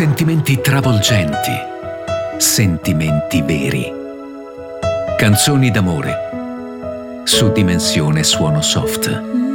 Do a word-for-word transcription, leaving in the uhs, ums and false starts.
Sentimenti travolgenti, sentimenti veri. Canzoni d'amore su Dimensione Suono Soft.